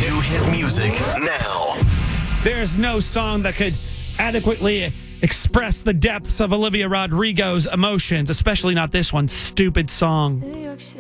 New hit music now. There's no song that could adequately express the depths of Olivia Rodrigo's emotions, especially not this one. Stupid song.